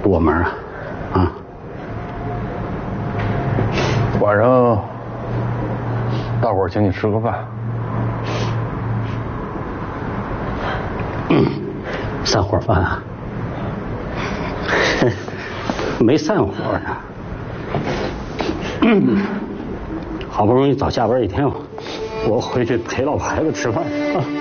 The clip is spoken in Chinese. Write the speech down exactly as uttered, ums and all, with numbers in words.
我门啊，啊。 晚上大伙儿请你吃个饭。 嗯，散伙饭啊？没散伙呢。嗯，好不容易早下班一天，我回去陪老婆孩子吃饭啊。